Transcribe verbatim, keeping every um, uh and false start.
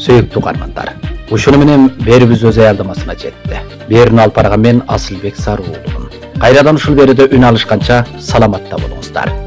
Сөйүктүү угармандар, ушуну менен берүүбүз өз аялдамасына жетти. Берүүнү алып барган мен Асылбек Сарыуулумун. Кайрадан ушул берүүдө үн алышканча саламатта болуңуздар.